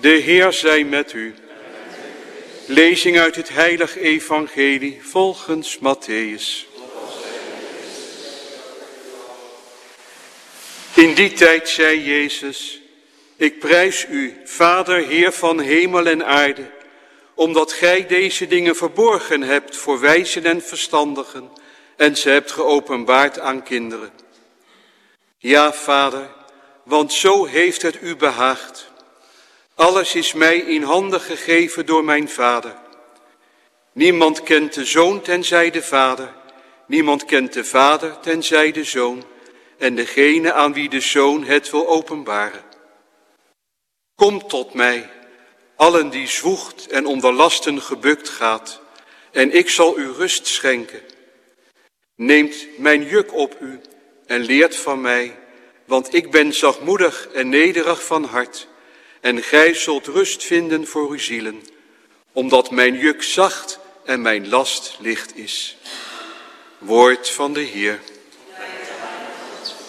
De Heer zij met u. Lezing uit het heilige evangelie volgens Mattheüs. In die tijd zei Jezus: ik prijs u, Vader, Heer van hemel en aarde, omdat gij deze dingen verborgen hebt voor wijzen en verstandigen en ze hebt geopenbaard aan kinderen. Ja, Vader, want zo heeft het u behaagd. Alles is mij in handen gegeven door mijn Vader. Niemand kent de Zoon tenzij de Vader. Niemand kent de Vader tenzij de Zoon. En degene aan wie de Zoon het wil openbaren. Kom tot mij, allen die zwoegt en onder lasten gebukt gaat, en ik zal u rust schenken. Neemt mijn juk op u en leert van mij, want ik ben zachtmoedig en nederig van hart, en gij zult rust vinden voor uw zielen, omdat mijn juk zacht en mijn last licht is. Woord van de Heer.